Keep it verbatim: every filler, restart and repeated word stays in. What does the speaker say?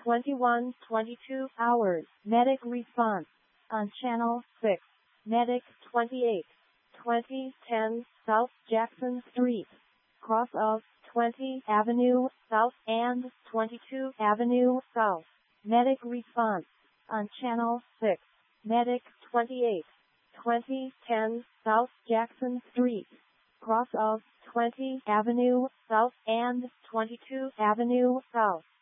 twenty-one twenty-two hours. Medic response on Channel six. Medic twenty-eight twenty ten South Jackson Street, cross of twentieth Avenue South and twenty-second Avenue South. Medic response on Channel six. Medic twenty-eight twenty ten South Jackson Street, cross of twentieth Avenue South and twenty-second Avenue South.